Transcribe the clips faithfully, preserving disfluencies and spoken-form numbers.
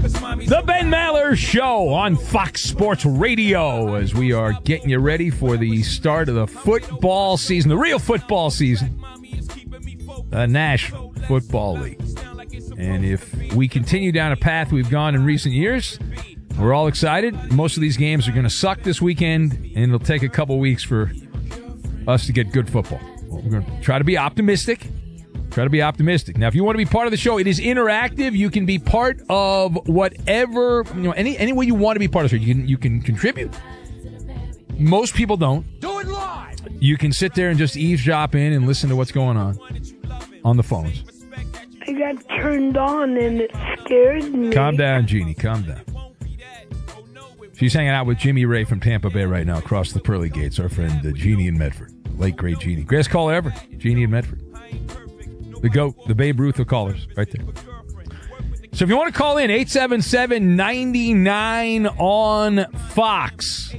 The Ben Maller Show on Fox Sports Radio as we are getting you ready for the start of the football season, the real football season, the National Football League. And if we continue down a path we've gone in recent years, we're all excited. Most of these games are going to suck this weekend, and it'll take a couple weeks for us to get good football. Well, we're going to try to be optimistic. Try to be optimistic. Now, if you want to be part of the show, it is interactive. You can be part of whatever, you know, any any way you want to be part of the show. You can, you can contribute. Most people don't. Do it live. You can sit there and just eavesdrop in and listen to what's going on on the phones. I got turned on and it scared me. Calm down, Jeannie. Calm down. She's hanging out with Jimmy Ray from Tampa Bay right now across the pearly gates. Our friend uh, Jeannie in Medford. Late, great Jeannie. Greatest caller ever. Jeannie in Medford. The GOAT, the Babe Ruth of callers, right there. So if you want to call in, eight seven seven, nine nine on Fox.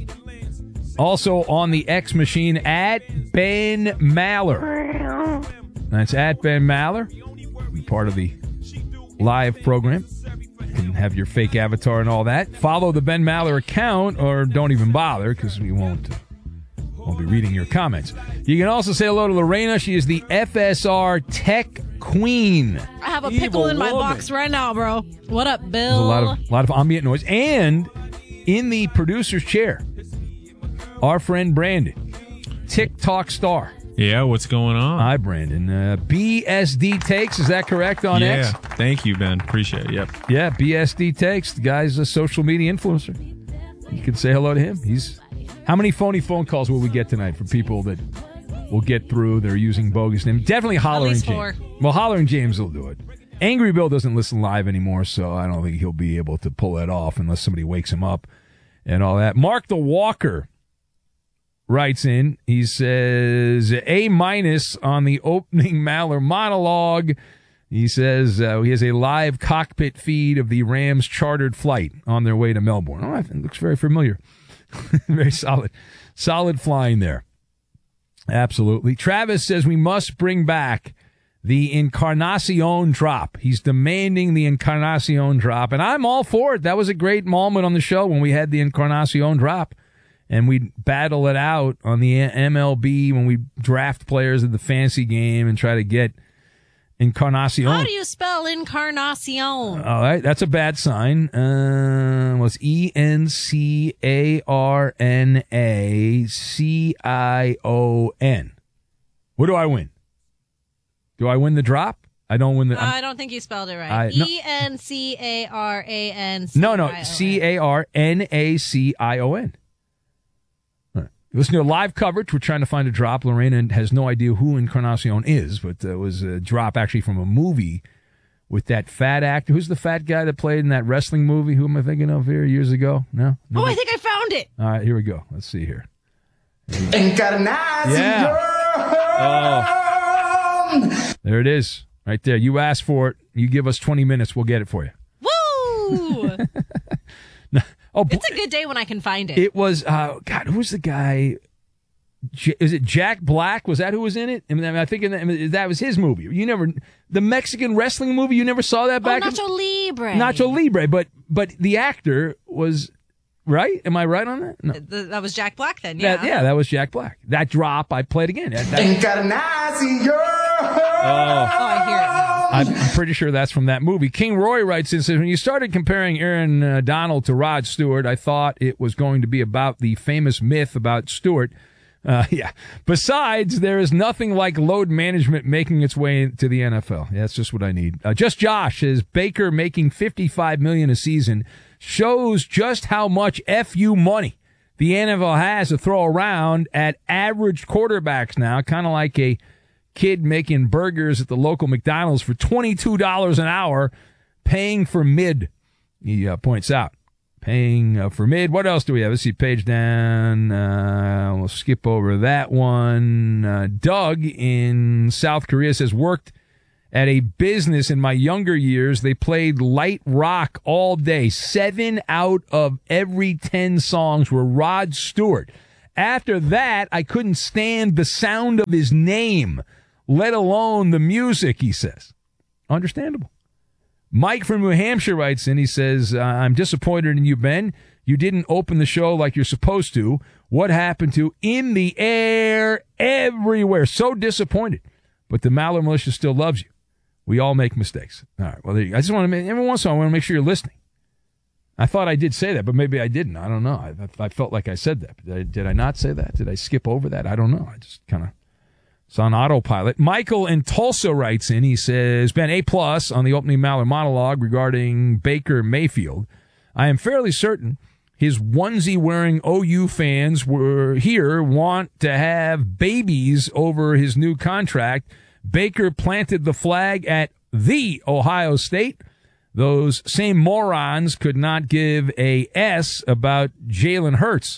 Also on the X machine, at Ben Maller. That's at Ben Maller. Be part of the live program. You can have your fake avatar and all that. Follow the Ben Maller account, or don't even bother, because we won't... Uh, I'll be reading your comments. You can also say hello to Lorena. She is the F S R Tech Queen. I have a pickle Evil in my woman. box right now, bro. What up, Bill? There's a lot of, lot of ambient noise. And in the producer's chair, our friend Brandon, TikTok star. Yeah, what's going on? Hi, Brandon. Uh, B S D Takes, is that correct on yeah, X? Thank you, Ben. Appreciate it. Yep. Yeah, B S D Takes. The guy's a social media influencer. You can say hello to him. He's... How many phony phone calls will we get tonight from people that will get through? They're using bogus names. Definitely Hollering least James. four. Well, Hollering James will do it. Angry Bill doesn't listen live anymore, so I don't think he'll be able to pull that off unless somebody wakes him up and all that. Mark the Walker writes in. He says, A minus on the opening Maller monologue. He says uh, he has a live cockpit feed of the Rams chartered flight on their way to Melbourne. Oh, it looks very familiar. Very solid. Solid flying there. Absolutely. Travis says we must bring back the Encarnacion drop. He's demanding the Encarnacion drop, and I'm all for it. That was a great moment on the show when we had the Encarnacion drop, and we battle it out on the M L B when we draft players in the fantasy game and try to get Encarnacion. How do you spell Encarnacion? All right, that's a bad sign. Uh, well, it's E N C A R N A C I O N. What do I win? Do I win the drop? I don't win the... Uh, I don't think you spelled it right. I- no. E N C A R A N. No, no, C A R N A C I O N. Listen to live coverage. We're trying to find a drop. Lorena has no idea who Encarnacion is, but it was a drop actually from a movie with that fat actor. Who's the fat guy that played in that wrestling movie? Who am I thinking of here years ago? No? no? Oh, I think I found it. All right, here we go. Let's see here. Encarnacion. Yeah. Oh. There it is. Right there. You asked for it. You give us twenty minutes. We'll get it for you. Woo! Oh, It's a good day when I can find it. It was, uh, God, who was the guy? J- is it Jack Black? Was that who was in it? I mean, I think in that, I mean, that was his movie. You never, the Mexican wrestling movie, you never saw that back? Oh, Nacho Libre. Nacho Libre, but but the actor was, right? Am I right on that? No. Th- That was Jack Black then, yeah. That, yeah, that was Jack Black. That drop, I played again. That, that, Encarnacion. oh. Oh, I hear it now. I'm pretty sure that's from that movie. King Roy writes in, says, when you started comparing Aaron uh, Donald to Rod Stewart, I thought it was going to be about the famous myth about Stewart. Uh, yeah. Besides, there is nothing like load management making its way into the N F L. Yeah, that's just what I need. Uh, just Josh says, Baker making fifty-five million dollars a season shows just how much F U money the N F L has to throw around at average quarterbacks now, kind of like a kid making burgers at the local McDonald's for twenty-two dollars an hour, paying for mid, he uh, points out. Paying uh, for mid. What else do we have? Let's see, page down. Uh, we'll skip over that one. Uh, Doug in South Korea says, worked at a business in my younger years. They played light rock all day. Seven out of every ten songs were Rod Stewart. After that, I couldn't stand the sound of his name, let alone the music, he says. Understandable. Mike from New Hampshire writes in. He says, uh, I'm disappointed in you, Ben. You didn't open the show like you're supposed to. What happened to In the Air everywhere? So disappointed. But the Maller Militia still loves you. We all make mistakes. All right. Well, there you go. I just want to make, every once in a while, I want to make sure you're listening. I thought I did say that, but maybe I didn't. I don't know. I, I felt like I said that. Did I, did I not say that? Did I skip over that? I don't know. I just kind of, it's on autopilot. Michael in Tulsa writes in. He says, Ben, A plus on the opening Maller monologue regarding Baker Mayfield. I am fairly certain his onesie-wearing O U fans were here want to have babies over his new contract. Baker planted the flag at the Ohio State. Those same morons could not give a S about Jalen Hurts.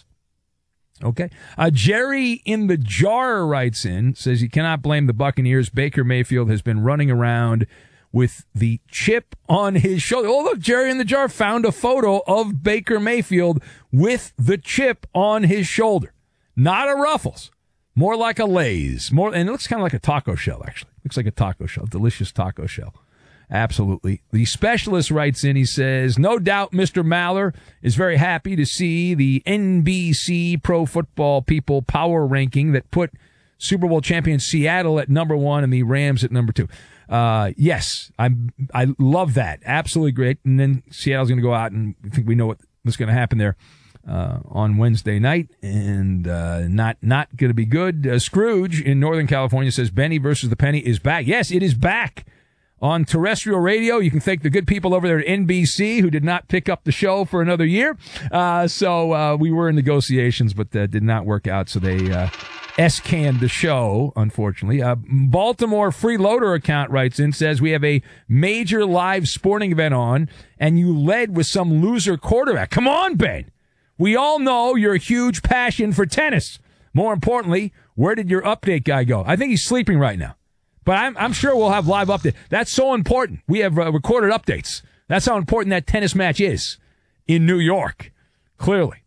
Okay. Uh, Jerry in the Jar writes in, says he cannot blame the Buccaneers. Baker Mayfield has been running around with the chip on his shoulder. Oh, look, Jerry in the Jar found a photo of Baker Mayfield with the chip on his shoulder. Not a Ruffles. More like a Lay's. More, and it looks kind of like a taco shell, actually. Looks like a taco shell. Delicious taco shell. Absolutely. The specialist writes in, he says, no doubt Mister Maller is very happy to see the N B C Pro Football People power ranking that put Super Bowl champion Seattle at number one and the Rams at number two. Uh, yes, I'm, I love that. Absolutely great. And then Seattle's going to go out, and I think we know what, what's going to happen there, uh, on Wednesday night, and, uh, not, not going to be good. Uh, Scrooge in Northern California says Benny versus the Penny is back. Yes, it is back. On terrestrial radio, you can thank the good people over there at N B C who did not pick up the show for another year. Uh, so uh, we were in negotiations, but that did not work out. So they uh, S-canned the show, unfortunately. Uh, Baltimore Freeloader account writes in, says we have a major live sporting event on, and you led with some loser quarterback. Come on, Ben. We all know your huge passion for tennis. More importantly, where did your update guy go? I think he's sleeping right now. But I'm, I'm sure we'll have live updates. That's so important. We have uh, recorded updates. That's how important that tennis match is in New York. Clearly.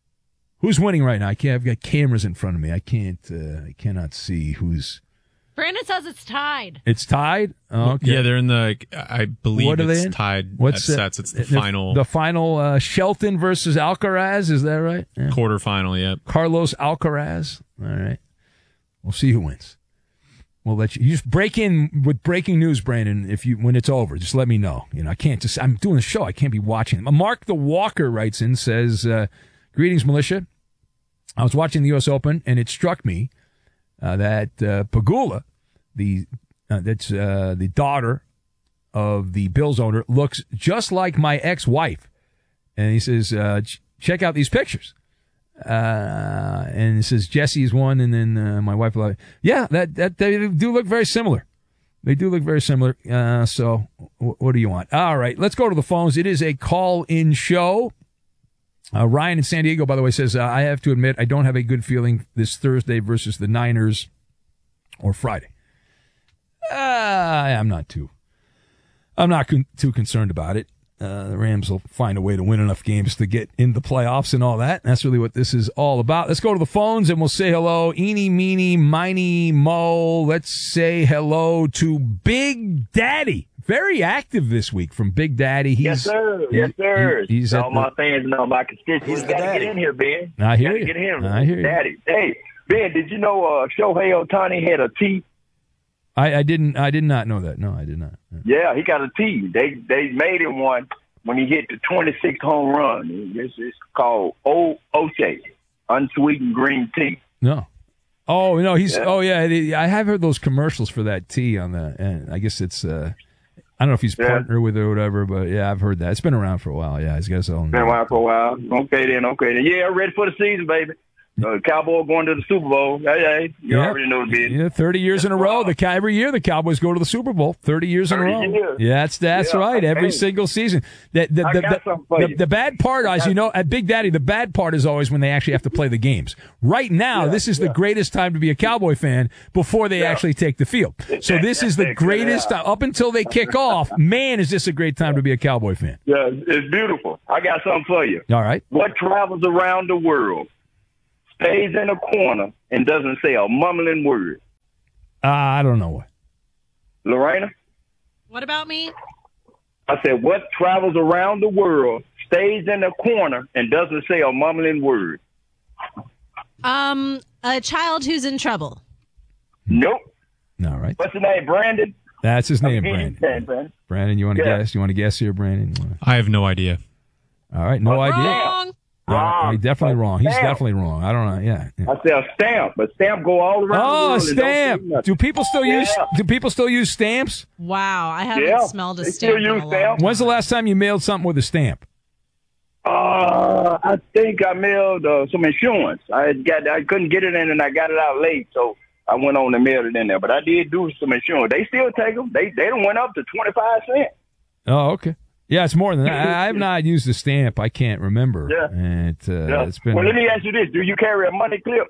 Who's winning right now? I can't. I've got cameras in front of me. I can't. Uh, I cannot see who's. Brandon says it's tied. It's tied. Oh, okay. Yeah, they're in the. I believe What are they it's in? tied What's at the- sets. It's the, the final The final uh, Shelton versus Alcaraz. Is that right? Yeah. quarterfinal. Yep. Carlos Alcaraz. All right. We'll see who wins. We'll let you, you just break in with breaking news, Brandon. If you when it's over, just let me know. You know, I can't just. I'm doing a show. I can't be watching. Mark the Walker writes in, says, uh, "Greetings, militia. I was watching the U S Open, and it struck me uh, that uh, Pegula, the uh, that's uh, the daughter of the Bills owner, looks just like my ex-wife." And he says, uh, ch- "Check out these pictures." Uh, and it says Jesse is one, and then uh, my wife. Yeah, that that they do look very similar. They do look very similar. Uh, so w- what do you want? All right, let's go to the phones. It is a call-in show. Uh, Ryan in San Diego, by the way, says uh, I have to admit I don't have a good feeling this Thursday versus the Niners or Friday. Uh, I'm not too. I'm not con- too concerned about it. Uh, the Rams will find a way to win enough games to get in the playoffs and all that. That's really what this is all about. Let's go to the phones and we'll say hello. Eeny, meeny, miny, mo. Let's say hello to Big Daddy. Very active this week from Big Daddy. He's, yes, sir. Yes, sir. He, he's all at my the, fans know my constituents. Got to get in here, Ben. I hear Gotta you. Get in. I hear you. Daddy. Hey, Ben, did you know uh, Shohei Ohtani had a T? I, I didn't. I did not know that. No, I did not. Yeah, he got a T. They they made him one when he hit the twenty-sixth home run. This is called O Oche, unsweetened green tea. No. Oh no, he's. Yeah. Oh yeah, I have heard those commercials for that tea on the. And I guess it's. Uh, I don't know if he's yeah. partner with it or whatever, but yeah, I've heard that. It's been around for a while. Yeah, he's got his own. Been around for a while. Okay then. Okay then. Yeah, ready for the season, baby. Uh, Cowboy going to the Super Bowl. Hey, hey, you yeah. already know it, Ben. Yeah, thirty years in a row. The every year the Cowboys go to the Super Bowl. Thirty years in a row. Years. Yeah, that's that's yeah, right. Every hey. single season. The the I the, got the, something for the, you. the bad part, as you know, at Big Daddy, the bad part is always when they actually have to play the games. Right now, Yeah, this is yeah. the greatest time to be a Cowboy fan before they Yeah. actually take the field. So this is the greatest time up until they kick off. Man, is this a great time to be a Cowboy fan? Yeah, it's beautiful. I got something for you. All right. What travels around the world, stays in a corner, and doesn't say a mumbling word? Uh, I don't know what. Lorena? What about me? I said, what travels around the world, stays in the corner, and doesn't say a mumbling word? Um, a child who's in trouble. Nope. All right. What's his name, Brandon? That's his name, I'm Brandon. saying, Brandon. Brandon, you want to Yeah. guess? You want to guess here, Brandon? You wanna- I have no idea. All right, no idea. Wrong. Yeah, Wrong. he's definitely wrong. He's Stamp. definitely wrong. I don't know. Yeah. yeah. I said a stamp, but stamp go all around the Oh, world. a and don't stamp. say nothing. Do people still use Yeah. do people still use stamps? Wow, I haven't Yeah, smelled a they stamp still in use a long stamps. time. When's the last time you mailed something with a stamp? Uh, I think I mailed uh, some insurance. I had got, I couldn't get it in, and I got it out late, so I went on and mailed it in there. But I did do some insurance. They still take them. They they done went up to twenty five cents. Oh, okay. Yeah, it's more than that. I I have not used a stamp. I can't remember. Yeah. And it, uh, Yeah. it's been. Well, let me ask you this: do you carry a money clip?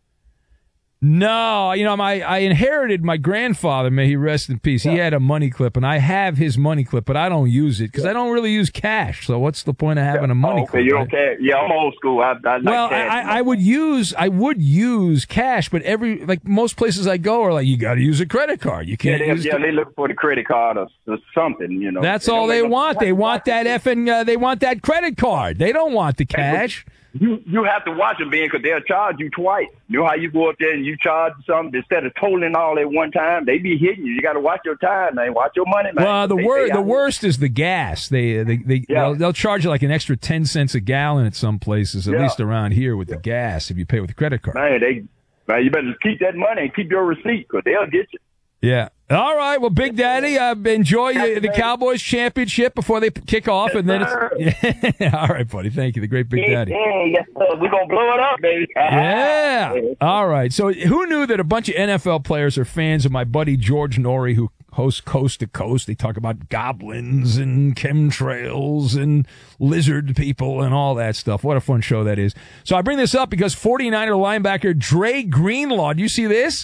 No, you know, my I inherited my grandfather, may he rest in peace. He had a money clip, and I have his money clip, but I don't use it because I don't really use cash. So what's the point of having a money Oh, okay, clip? you right? don't carry. Yeah, I'm old school. I, I like Well, cash. I, I would use I would use cash, but every like most places I go are like you got to use a credit card. You yeah, can't they, use. yeah, they look for the credit card or, or something. You know, That's don't all make they no- want. They want that effing. Uh, they want that credit card. They don't want the cash. You you have to watch them, Ben, because they'll charge you twice. You know how you go up there and you charge something instead of totaling all at one time. They be hitting you. You got to watch your time, man. Watch your money, man. Well, the They- wor- they the out- worst is the gas. They they they Yeah. they'll, they'll charge you like an extra ten cents a gallon at some places. At Yeah. least around here with the gas, if you pay with a credit card. Man, they man, you better keep that money and keep your receipt, because they'll get you. Yeah. All right. Well, Big Daddy, uh, enjoy the, the Cowboys championship before they p- kick off, and then it's yeah. All right, buddy. Thank you, the great Big Daddy. Yeah, yes, sir. We're going to blow it up, baby. Yeah. All right. So, who knew that a bunch of N F L players are fans of my buddy George Norrie, who hosts Coast to Coast? They talk about goblins and chemtrails and lizard people and all that stuff. What a fun show that is. So, I bring this up because forty-niner linebacker Dre Greenlaw, do you see this?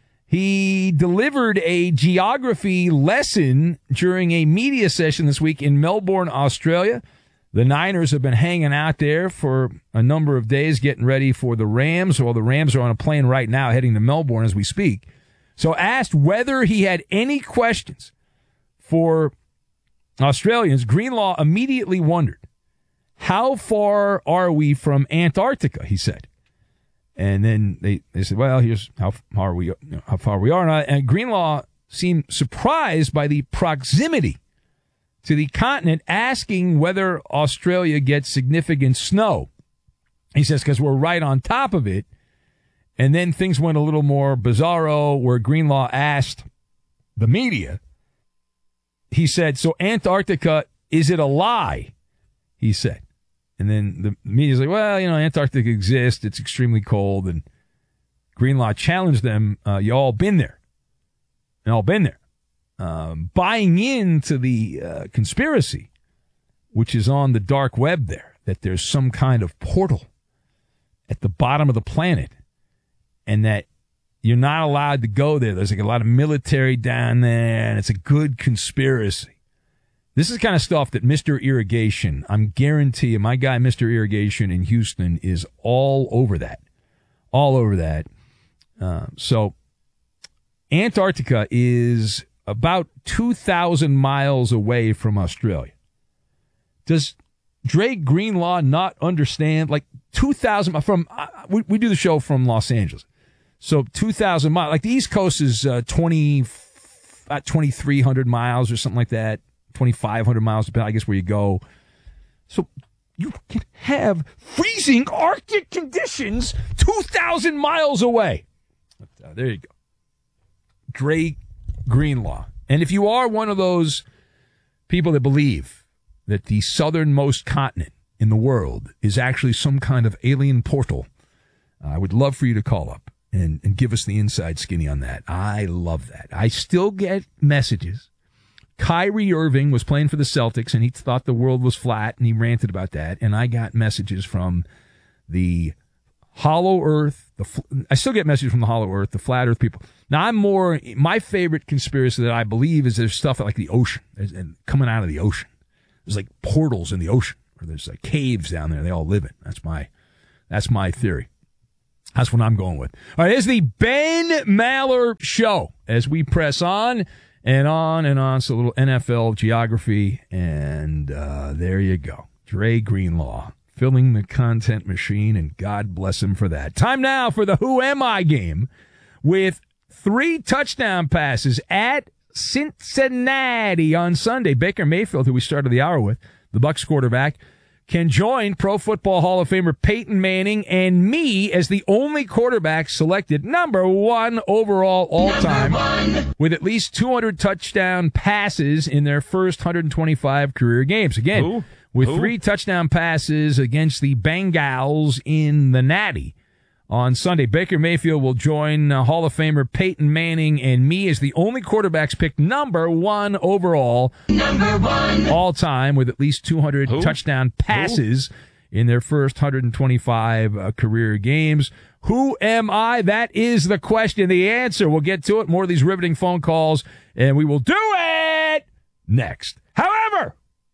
He delivered a geography lesson during a media session this week in Melbourne, Australia. The Niners have been hanging out there for a number of days, getting ready for the Rams. Well, the Rams are on a plane right now heading to Melbourne as we speak. So asked whether he had any questions for Australians, Greenlaw immediately wondered, how far are we from Antarctica, he said. And then they, they said, well, here's how far we, you know, how far we are. And, I, and Greenlaw seemed surprised by the proximity to the continent, asking whether Australia gets significant snow. He says, because we're right on top of it. And then things went a little more bizarro, where Greenlaw asked the media, he said, so Antarctica, is it a lie? He said. And then the media's like, well, you know, Antarctica exists. It's extremely cold. And Greenlaw challenged them, uh, you all been there. You all been there. Um, buying into the uh, conspiracy, which is on the dark web there, that there's some kind of portal at the bottom of the planet and that you're not allowed to go there. There's like a lot of military down there, and it's a good conspiracy. This is the kind of stuff that Mister Irrigation, I'm guarantee you, my guy Mister Irrigation in Houston is all over that. All over that. Uh, so Antarctica is about two thousand miles away from Australia. Does Dre Greenlaw not understand? Like two thousand from, uh, we, we do the show from Los Angeles. So two thousand miles, like the East Coast is uh, twenty, uh, twenty-three hundred miles or something like that. twenty-five hundred miles, depending, I guess, where you go. So you can have freezing Arctic conditions two thousand miles away. But, uh, there you go. Dre Greenlaw. And if you are one of those people that believe that the southernmost continent in the world is actually some kind of alien portal, I would love for you to call up and, and give us the inside skinny on that. I love that. I still get messages. Kyrie Irving was playing for the Celtics, and he thought the world was flat, and he ranted about that. And I got messages from the Hollow Earth. The I still get messages from the Hollow Earth, the Flat Earth people. Now, I'm more, my favorite conspiracy that I believe is there's stuff like the ocean, and coming out of the ocean. There's like portals in the ocean, or there's like caves down there they all live in. That's my, that's my theory. That's what I'm going with. All right, here's the Ben Maller Show as we press on. and on and on. So a little N F L geography, and uh, there you go. Dre Greenlaw filling the content machine, and God bless him for that. Time now for the Who Am I game with three touchdown passes at Cincinnati on Sunday. Baker Mayfield, who we started the hour with, the Bucs quarterback, can join Pro Football Hall of Famer Peyton Manning and me as the only quarterback selected number one overall all-time with at least two hundred touchdown passes in their first one hundred twenty-five career games. Again, Who? with Who? three touchdown passes against the Bengals in the Natty. On Sunday, Baker Mayfield will join uh, Hall of Famer Peyton Manning and me as the only quarterbacks picked number one overall number one all-time with at least two hundred Who? touchdown passes Who? in their first one hundred twenty-five uh, career games. Who am I? That is the question. The answer. We'll get to it. More of these riveting phone calls, and we will do it next. However,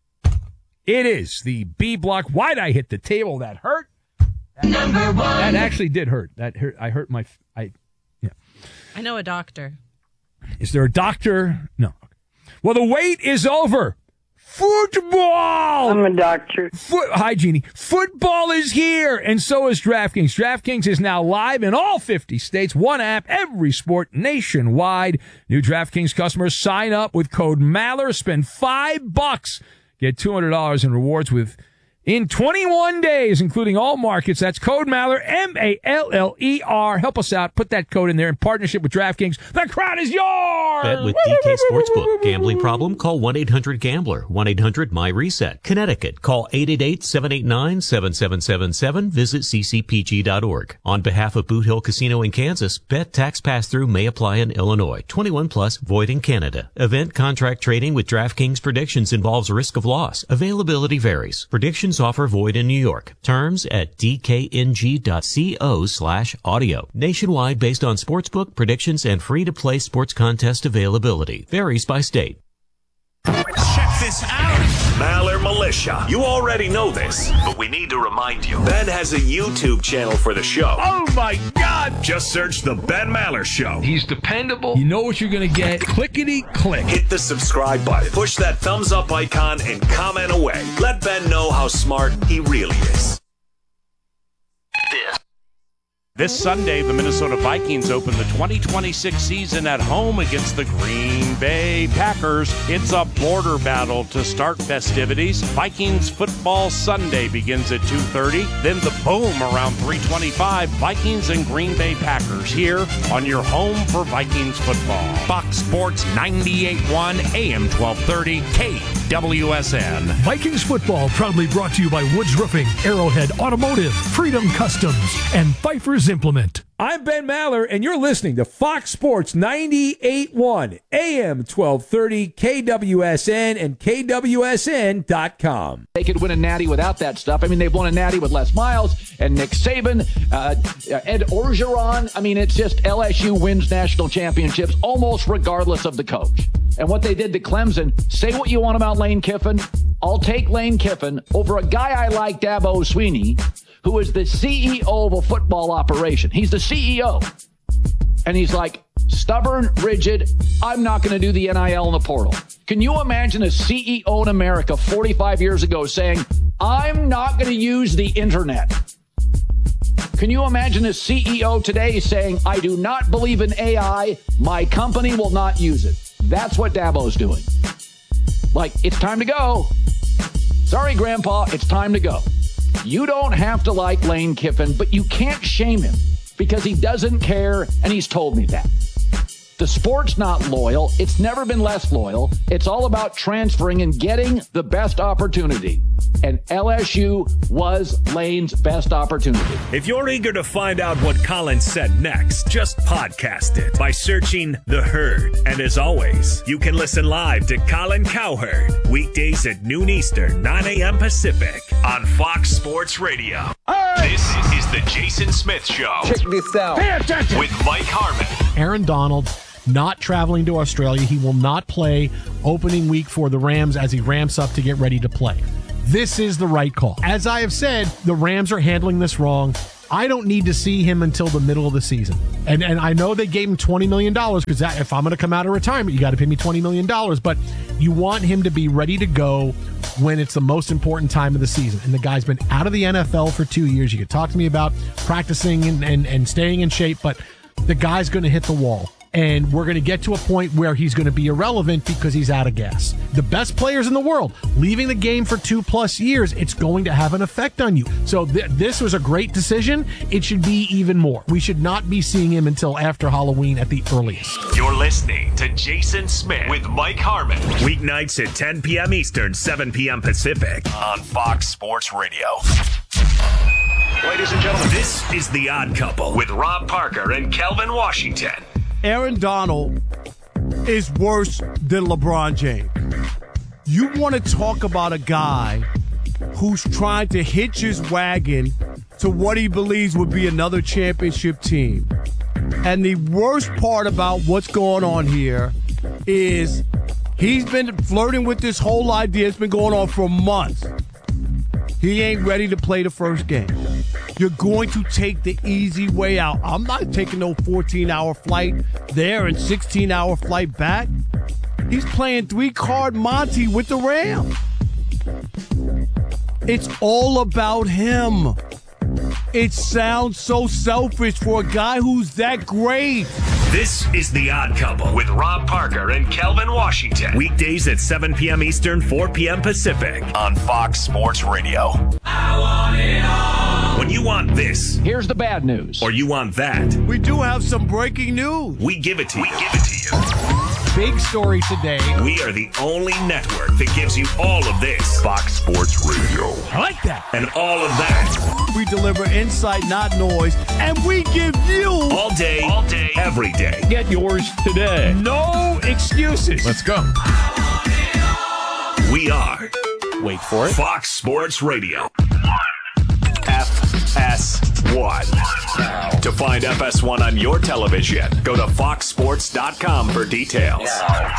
it is the B block. Why'd I hit the table? That hurt. That, Number one. That actually did hurt. That hurt. I hurt my. I. Yeah. I know a doctor. Is there a doctor? No. Well, the wait is over. Football. I'm a doctor. Foot. Hi, Jeannie. Football is here, and so is DraftKings. DraftKings is now live in all fifty states. One app, every sport nationwide. New DraftKings customers sign up with code Maller. Spend five bucks. Get two hundred dollars in rewards with. In twenty-one days, including all markets. That's code Maller, M A L L E R. Help us out. Put that code in there in partnership with DraftKings. The crowd is yours! Bet with D K Sportsbook. Gambling problem? Call one eight hundred gambler. one eight hundred my reset. Connecticut. Call eight eight eight, seven eight nine, seven seven seven seven. Visit c c p g dot org. On behalf of Boot Hill Casino in Kansas, bet tax pass-through may apply in Illinois. twenty-one plus, void in Canada. Event contract trading with DraftKings predictions involves risk of loss. Availability varies. Predictions offer void in New York. Terms at d k n g dot co slash audio. Nationwide based on sportsbook predictions and free-to-play sports contest availability. Varies by state. Check this out. Maller Militia. You already know this, but we need to remind you. Ben has a YouTube channel for the show. Oh, my God. Just search The Ben Maller Show. He's dependable. You know what you're going to get. Clickety-click. Hit the subscribe button. Push that thumbs up icon and comment away. Let Ben know how smart he really is. This. This Sunday, the Minnesota Vikings open the twenty twenty-six season at home against the Green Bay Packers. It's a border battle to start festivities. Vikings Football Sunday begins at two thirty. Then the boom around three twenty-five. Vikings and Green Bay Packers here on your home for Vikings football. Fox Sports ninety-eight point one A M twelve thirty K W S N. Vikings football proudly brought to you by Woods Roofing, Arrowhead Automotive, Freedom Customs, and Pfeiffer's Implement. I'm Ben Maller, and you're listening to Fox Sports ninety-eight point one A M twelve thirty K W S N and K W S N dot com. They could win a natty without that stuff. I mean, they've won a natty with Les Miles and Nick Saban, uh, Ed Orgeron. I mean, it's just L S U wins national championships almost regardless of the coach. And what they did to Clemson, say what you want about Lane Kiffin. I'll take Lane Kiffin over a guy I like, Dabo Sweeney, who is the C E O of a football operation. He's the C E O. And he's like, stubborn, rigid, I'm not going to do the N I L in the portal. Can you imagine a C E O in America forty-five years ago saying, I'm not going to use the internet? Can you imagine a C E O today saying, I do not believe in A I, my company will not use it? That's what Dabo's doing. Like, it's time to go. Sorry, Grandpa, it's time to go. You don't have to like Lane Kiffin, but you can't shame him because he doesn't care, and he's told me that. The sport's not loyal. It's never been less loyal. It's all about transferring and getting the best opportunity. And L S U was Lane's best opportunity. If you're eager to find out what Colin said next, just podcast it by searching The Herd. And as always, you can listen live to Colin Cowherd weekdays at noon Eastern, nine a.m. Pacific on Fox Sports Radio. Right. This is the Jason Smith Show. Check this out. Pay attention. With Mike Harmon. Aaron Donald not traveling to Australia. He will not play opening week for the Rams as he ramps up to get ready to play. This is the right call. As I have said, the Rams are handling this wrong. I don't need to see him until the middle of the season. And and I know they gave him twenty million dollars because if I'm going to come out of retirement, you got to pay me twenty million dollars. But you want him to be ready to go when it's the most important time of the season. And the guy's been out of the N F L for two years. You could talk to me about practicing and, and, and staying in shape, but the guy's going to hit the wall. And we're going to get to a point where he's going to be irrelevant because he's out of gas. The best players in the world, leaving the game for two plus years, it's going to have an effect on you. So th- this was a great decision. It should be even more. We should not be seeing him until after Halloween at the earliest. You're listening to Jason Smith with Mike Harmon. Weeknights at ten p.m. Eastern, seven p.m. Pacific on Fox Sports Radio. Ladies and gentlemen, this is The Odd Couple with Rob Parker and Kelvin Washington. Aaron Donald is worse than LeBron James. You want to talk about a guy who's trying to hitch his wagon to what he believes would be another championship team. And the worst part about what's going on here is he's been flirting with this whole idea. It's been going on for months. He ain't ready to play the first game. You're going to take the easy way out. I'm not taking no fourteen-hour flight there and sixteen-hour flight back. He's playing three-card Monty with the Rams. It's all about him. It sounds so selfish for a guy who's that great. This is The Odd Couple with Rob Parker and Kelvin Washington. Weekdays at seven p.m. Eastern, four p.m. Pacific on Fox Sports Radio. I want it all. When you want this, here's the bad news. Or you want that, we do have some breaking news. We give it to you. We give it to you. Big story today. We are the only network that gives you all of this. Fox Sports Radio. I like that. And all of that. We deliver insight, not noise. And we give you all day, all day, every day. Get yours today. No excuses. Let's go. We are, wait for it, Fox Sports Radio. F S one. To find F S one on your television, go to fox sports dot com for details.